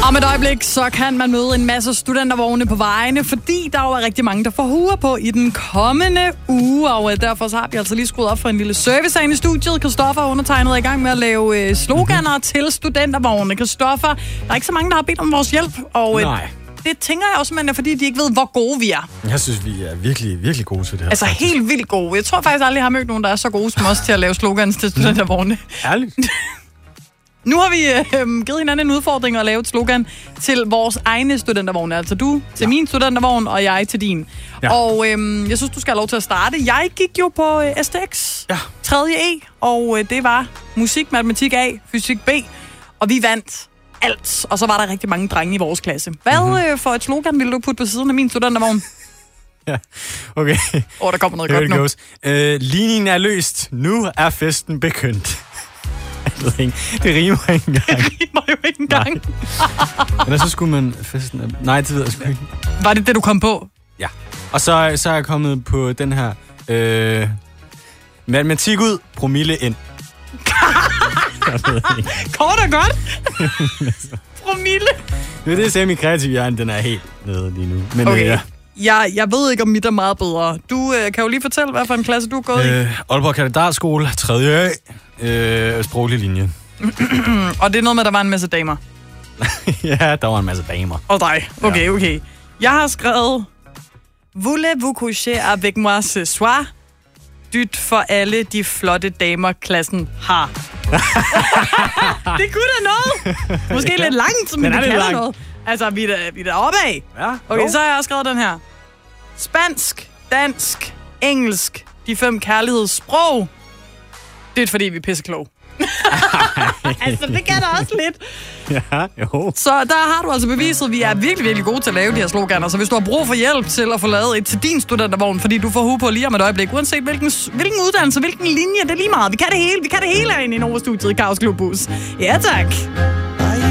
Om et øjeblik, så kan man møde en masse studentervogne på vejene, fordi der jo er rigtig mange, der får huer på i den kommende uge. Og derfor så har vi altså lige skruet op for en lille service i studiet. Christoffer og undertegnet er i gang med at lave sloganer til studentervogne. Christoffer, der er ikke så mange, der har bedt om vores hjælp. Og det tænker jeg også, man er, fordi de ikke ved, hvor gode vi er. Jeg synes, vi er virkelig, virkelig gode til det her. Altså faktisk. Helt vildt gode. Jeg tror faktisk aldrig, jeg har mødt nogen, der er så gode som os til at lave slogans til studentervogne. Ærligt. Nu har vi givet hinanden en udfordring at lave et slogan til vores egne studentervogne. Altså du til min studentervogn, og jeg til din. Ja. Og jeg synes, du skal have lov til at starte. Jeg gik jo på STX, 3. E, og det var musik, matematik A, fysik B. Og vi vandt alt. Og så var der rigtig mange drenge i vores klasse. Hvad for et slogan ville du putte på siden af min studentervogn? Ja, okay. Der kommer noget godt nu. Ligningen er løst. Nu er festen begyndt. Det rimer ikke engang. Det rimer jo ikke engang. Eller så skulle man festen... Nej, det ved jeg sgu ikke. Var det, du kom på? Ja. Og så er jeg kommet på den her... matematik ud, promille ind. Kort og godt. Promille. Det er det, semi-kreativ hjerne, den er helt nede lige nu. Men, okay. Jeg ved ikke, om mit er meget bedre. Du kan jo lige fortælle, hvad for en klasse du er gået i. Aalborg Katedralskole, 3. A. Sproglig linje. Og det er noget med, at der var en masse damer? Ja, der var en masse damer. Og dig. Okay. Jeg har skrevet... Voulez-vous coucher avec moi ce soir? Dyt for alle de flotte damer, klassen har. Det kunne da noget. Måske lidt langt, men det kan da noget. Altså, vi er da opad. Ja, okay, så har jeg også skrevet den her. Spansk, dansk, engelsk, de 5 kærlighedssprog. Det er fordi, vi er pissekloge. Altså, det kan da også lidt. Ja, jo. Så der har du altså beviset, at vi er virkelig, virkelig gode til at lave de her sloganer. Så hvis du har brug for hjælp til at få lavet et til din studentervogn, fordi du får hue på lige om et øjeblik, uanset hvilken uddannelse, hvilken linje, det er lige meget. Vi kan det hele herinde i Nova Studiet i Kaos Klubhus. Ja, tak.